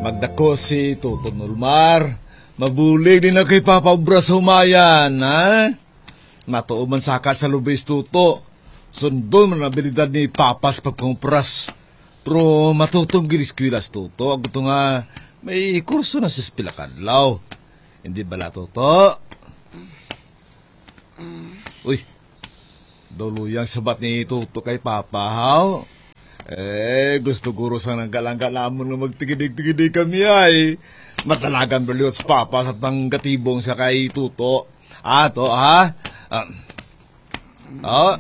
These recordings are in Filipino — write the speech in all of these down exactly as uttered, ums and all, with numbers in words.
magdako si Tuto Nolmar. Mabulig din na kay Papa Obra sa humayan, ha? Matuo man saka sa lubis Tuto. Sundon man ang abilidad ni Papas pagkumpras. Pero matutong giris-kwilas Tuto. Ako ito nga may kurso na sa Spilakadlaw. Hindi bala Tuto? Uy, doluyang sabat ni Tuto kay Papa, haw? Eh, gusto guro sa nang galang-galamon na magtigidig-tigidig kami ay. Matalagan baliot sa Papa sa tanggatibong sa kay Tuto. Ah, to, ha? Ah, ah.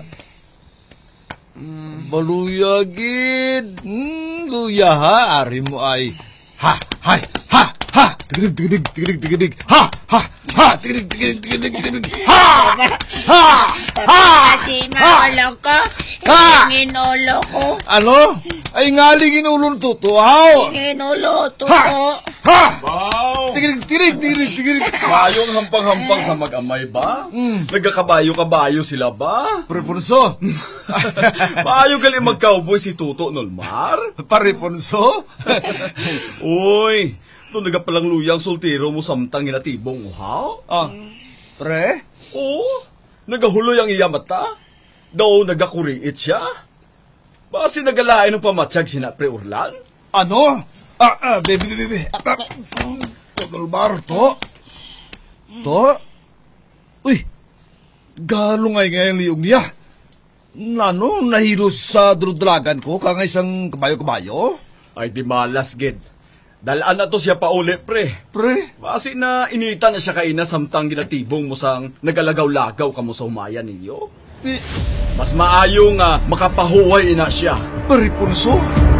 Maluya, gid. Hmm, luya, ha? Ari mo ay. Ha, hay, ha, ha. Tigidig, tigidig, tigidig, tigidig. Ha, ha, ha. Tigidig, tigidig, tigidig, tigidig. Ha, ha, ha. Kasi maalo ko. Inginulo ko. Ano? Ay ngaling inulong Tuto, haw? Inginulo, Tuto. Ha! Ha! Wow! Tigirig, tigirig, tigirig, tigirig. Bayong hampang-hampang sa mag-amay ba? Mm. Nagkakabayo-kabayo sila ba? Prepunso. Bayong gali mag-cowboy si Tuto Nolmar? Paripunso? Uy, doon nagapalang luyang sultiro mo samtang ginatibong uhaw? Ah, pre? Oo, nagahuloy ang iya mata. Daw nagakuriit siya. Basi nagalain ng pamatsyag sina Pre Urlan? Ano? Ah, ah, bebe, bebe, bebe. Todolbar, to? To? Uy, galungay ngayon liyong niya. Ano, nahilos sa drudlagan ko kang isang kabayo-kabayo? Ay di malas, gid. Dalaan na to siya pa uli, pre. Pre? Basi na inita na siya kaina samtang ginatibong mo sang nagalagaw-lagaw ka mo sa humayan ninyo. Eh, Mas maayo nga makapahuway ina siya. paripunso?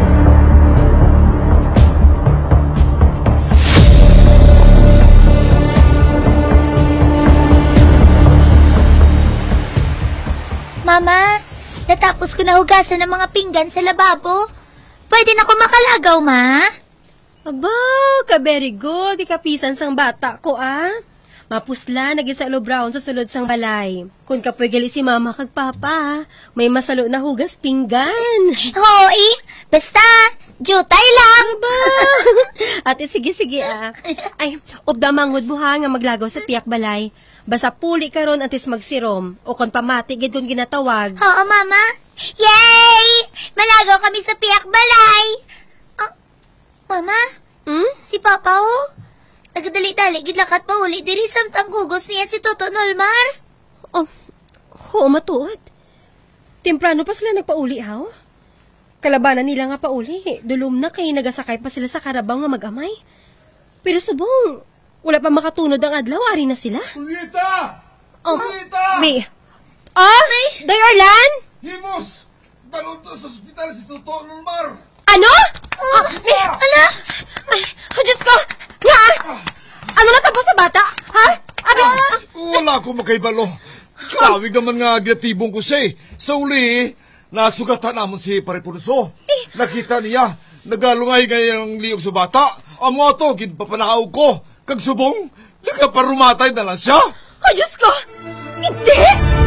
Mama, natapos ko na hugasan ng mga pinggan sa lababo. Pwede na ako makalagaw, ma? Aba, ka very good. Ikapisan sang bata ko, ah. Mapusla, naging sa brown sa sulod sang balay. Kung kapwigali si mama kag papa, may masalo na hugas pinggan. Hoi, basta, jutay lang. Aba, ate sige-sige ah. Ay, obda mangod buha nga maglagaw sa piyak balay. Basta puli karon atis magsirom, o kon pamati gid kun ginatawag. Oo, mama. Yay! Malagaw kami sa piyak balay. Oh, mama, Hmm? si papa oh. Nagdali-dali, gidlakat pa uli, diri samtang gugos niya si Tuto Nolmar. Oh, oo matuod. Temprano pa sila nagpauli, haw? Kalabanan nila nga pauli. Dulom na kay nagasakay pa sila sa karabaw nga mag-amay. Pero subong, wala pa makatunod ang adlaw, ari na sila. Ulita! Oh, Ulita! May, ah, Doy Orlan? Himos! Dalon to sa ospital si Tuto Nolmar! Ano? Oh, may, ala? Ay, oh, Diyos ko! Nga! Ano natapos sa bata? Ha? Abi, ah, Wala ko makaibalo. Kawig naman nga agyatibong ko siya eh. Sa uli, nasugatan namon si Paripunso. Nakita niya, nagalungay ngayong liyog sa bata. Ang mga to, ginpapanakaw ko. Kag subong, nagkaparumatay na lang siya. oh, Diyos ko! Hindi!